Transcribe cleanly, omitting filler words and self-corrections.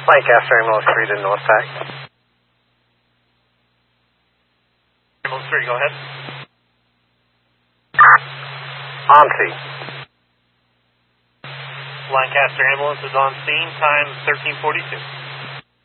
Lancaster ambulance 3 to North Pack. Ambulance 3, go ahead. On scene. Lancaster ambulance is on scene, time 13:42.